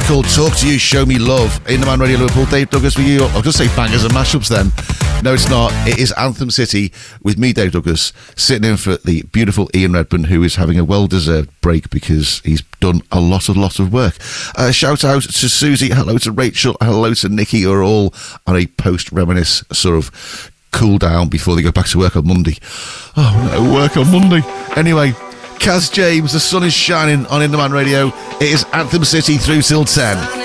called Talk to You, Show Me Love. In the Man Radio Liverpool, Dave Douglas with you. I was going to say bangers and mashups then. No, it's not. It is Anthem City with me, Dave Douglas, sitting in for the beautiful Ian Redburn, who is having a well-deserved break because he's done a lot of work. Shout out to Susie, hello to Rachel, hello to Nikki, who are all on a post-reminisce sort of cool down before they go back to work on Monday. Oh no, work on Monday. Anyway, Kaz James, the sun is shining on In The Man Radio. It is Anthem City through till 10.